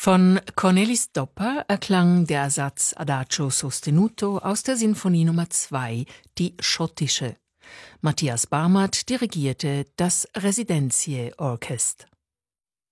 Von Cornelis Dopper erklang der Satz Adagio sostenuto aus der Sinfonie Nummer 2, die schottische. Matthias Barmert dirigierte das Residentie Orchest.